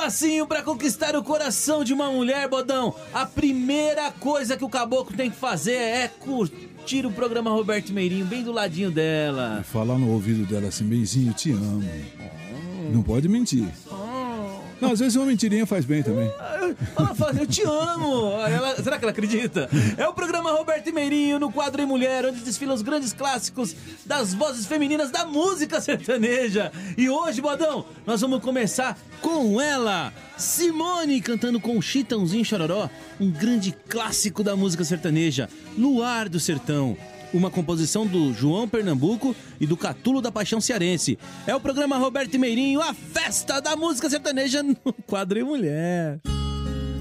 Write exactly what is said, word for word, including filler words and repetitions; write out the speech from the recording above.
passinho pra conquistar o coração de uma mulher, Bodão. A primeira coisa que o caboclo tem que fazer é curtir o programa Roberto Meirinho bem do ladinho dela. E falar no ouvido dela assim, Beizinho, te amo. Oh. Não pode mentir. Oh. Não, às vezes uma mentirinha faz bem também. Ela fala, eu te amo. Ela, será que ela acredita? É o programa Roberto Meirinho no quadro Em Mulher, onde desfilam os grandes clássicos das vozes femininas da música sertaneja. E hoje, Bodão, nós vamos começar com ela, Simone, cantando com Chitãozinho Chororó, um grande clássico da música sertaneja, Luar do Sertão. Uma composição do João Pernambuco e do Catulo da Paixão Cearense. É o programa Roberto Meirinho, a festa da música sertaneja no quadro Em Mulher.